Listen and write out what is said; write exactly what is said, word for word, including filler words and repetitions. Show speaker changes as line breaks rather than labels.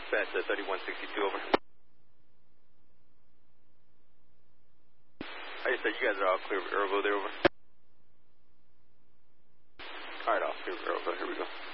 dispatch at thirty-one sixty-two, over. I just said you guys are all clear with Ergo there, over. Alright, all clear with Ergo, here we go.